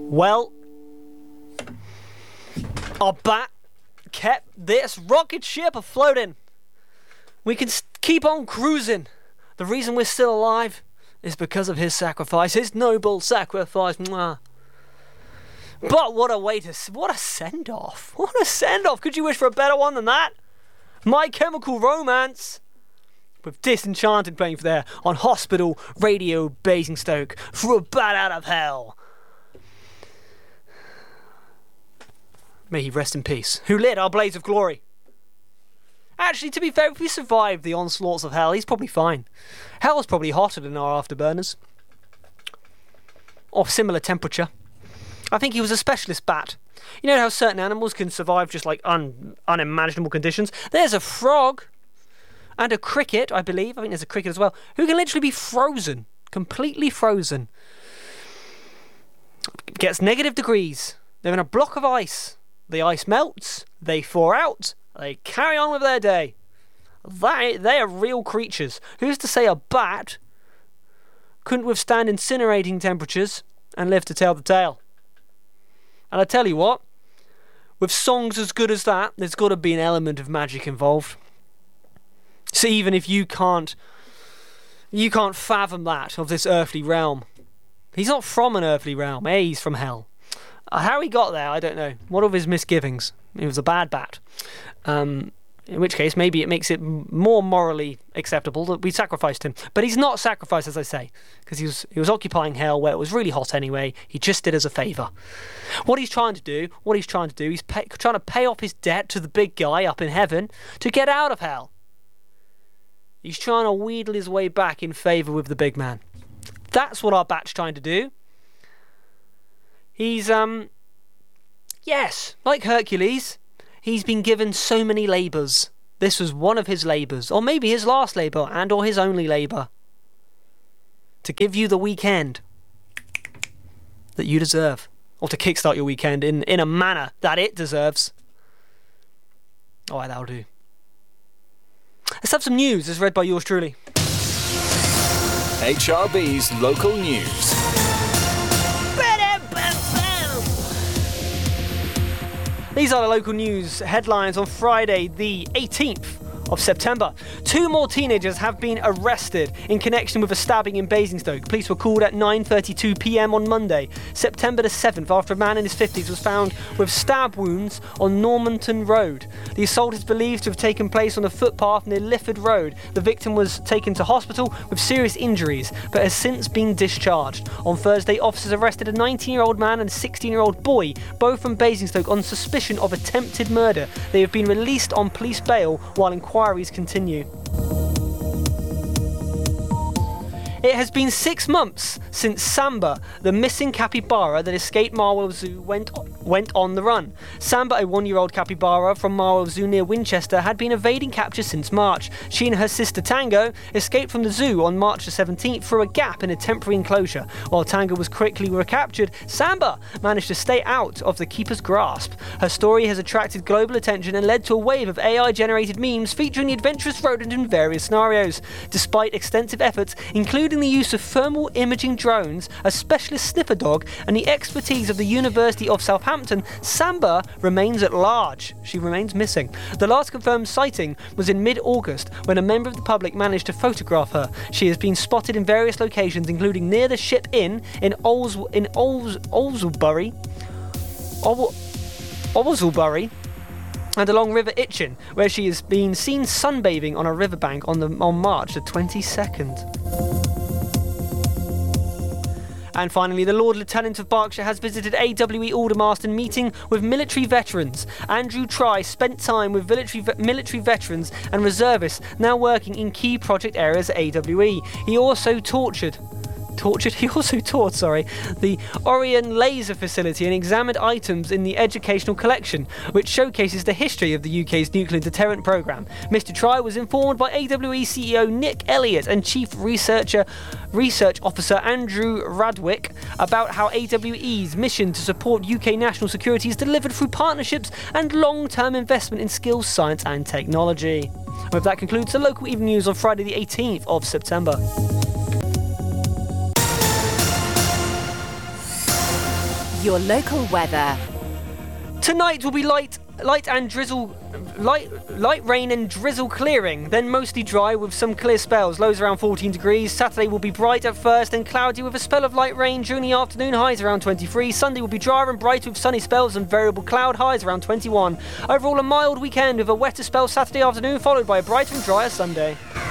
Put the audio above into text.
Well, our bat kept this rocket ship afloating. We can keep on cruising. The reason we're still alive is because of his sacrifice, his noble sacrifice. Mwah. But what a send-off. What a send-off. Could you wish for a better one than that? My Chemical Romance, with Disenchanted playing for there on Hospital Radio Basingstoke for a bat out of hell. May he rest in peace. Who lit our blaze of glory? Actually, to be fair, if we survive the onslaughts of hell, he's probably fine. Hell's probably hotter than our afterburners. Or similar temperature. I think he was a specialist bat. You know how certain animals can survive just like unimaginable conditions? There's a frog and a cricket, I believe. I think there's a cricket as well, who can literally be frozen. Completely frozen. Gets negative degrees. They're in a block of ice. The ice melts, they thaw out, they carry on with their day. They are real creatures. Who's to say a bat couldn't withstand incinerating temperatures and live to tell the tale? And I tell you what, with songs as good as that, there's got to be an element of magic involved. So even if you can't fathom that of this earthly realm. He's not from an earthly realm, he's from hell. How he got there, I don't know. What of his misgivings? He was a bad bat. In which case, maybe it makes it more morally acceptable that we sacrificed him. But he's not sacrificed, as I say, because he was occupying hell where it was really hot anyway. He just did us a favour. What he's trying to do, he's trying to pay off his debt to the big guy up in heaven to get out of hell. He's trying to wheedle his way back in favour with the big man. That's what our bat's trying to do. He's, yes, like Hercules, he's been given so many labours. This was one of his labours, or maybe his last labour, and or his only labour. To give you the weekend that you deserve, or to kickstart your weekend in a manner that it deserves. Alright, that'll do. Let's have some news, as read by yours truly. HRB's local news. These are the local news headlines on Friday, the 18th of September. 2 more teenagers have been arrested in connection with a stabbing in Basingstoke. Police were called at 9:32 p.m. on Monday, September the 7th, after a man in his 50s was found with stab wounds on Normanton Road. The assault is believed to have taken place on a footpath near Lifford Road. The victim was taken to hospital with serious injuries, but has since been discharged. On Thursday, officers arrested a 19-year-old man and a 16-year-old boy, both from Basingstoke, on suspicion of attempted murder. They have been released on police bail while inquiries continue. It has been 6 months since Samba, the missing capybara that escaped Marwell Zoo, went on the run. Samba, a 1-year-old capybara from Marwell Zoo near Winchester, had been evading capture since March. She and her sister Tango escaped from the zoo on March the 17th through a gap in a temporary enclosure. While Tango was quickly recaptured, Samba managed to stay out of the keeper's grasp. Her story has attracted global attention and led to a wave of AI-generated memes featuring the adventurous rodent in various scenarios. Despite extensive efforts, including the use of thermal imaging drones, a specialist sniffer dog, and the expertise of the University of Southampton, Samba remains at large. She remains missing. The last confirmed sighting was in mid-August, when a member of the public managed to photograph her. She has been spotted in various locations, including near the Ship Inn in Oldsbury, and along River Itchen, where she has been seen sunbathing on a riverbank on March the 22nd. And finally, the Lord Lieutenant of Berkshire has visited AWE Aldermaston, meeting with military veterans. Andrew Try spent time with military veterans and reservists now working in key project areas at AWE. He also taught the Orion Laser Facility and examined items in the educational collection, which showcases the history of the UK's nuclear deterrent programme. Mr. Try was informed by AWE CEO Nick Elliott and Chief Research Officer Andrew Radwick about how AWE's mission to support UK national security is delivered through partnerships and long-term investment in skills, science and technology. And with that concludes the local evening news on Friday the 18th of September. Your local weather. Tonight will be light rain and drizzle clearing, then mostly dry with some clear spells, lows around 14 degrees. Saturday will be bright at first and cloudy with a spell of light rain during the afternoon, highs around 23. Sunday will be drier and bright with sunny spells and variable cloud, highs around 21. Overall a mild weekend with a wetter spell Saturday afternoon followed by a brighter and drier Sunday.